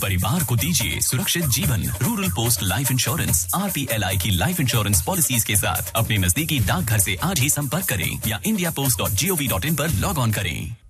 परिवार को दीजिए सुरक्षित जीवन। Rural post life insurance RPLI की लाइफ इंश्योरेंस पॉलिसीज के साथ अपने नजदीकी डाकघर से आज ही संपर्क करें या indiapost.gov.in पर लॉग ऑन करें।